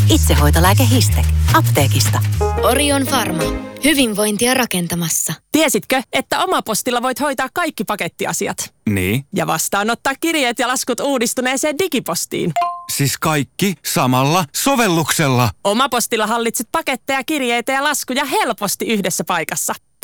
Itsehoitolääke Histec. Apteekista. Orion Pharma. Hyvinvointia rakentamassa. Tiesitkö, että Omapostilla voit hoitaa kaikki pakettiasiat? Niin. Ja vastaanottaa kirjeet ja laskut uudistuneeseen digipostiin. Siis kaikki samalla sovelluksella. Omapostilla hallitset paketteja, kirjeitä ja laskuja helposti yhdessä paikassa.